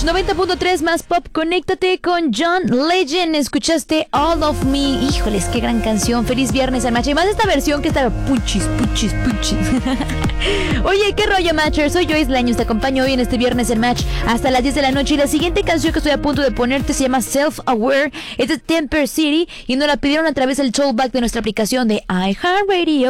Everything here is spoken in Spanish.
Match 90.3 más pop. Conéctate con John Legend. Escuchaste All of Me. Híjoles, qué gran canción. Feliz viernes al Match. Y más esta versión que está puchis. Oye, qué rollo, Matcher. Soy Joyce Laños. Te acompaño hoy en este viernes el Match hasta las 10 de la noche. Y la siguiente canción que estoy a punto de ponerte se llama Self Aware. Es de Temper City y nos la pidieron a través del tollback de nuestra aplicación de iHeartRadio.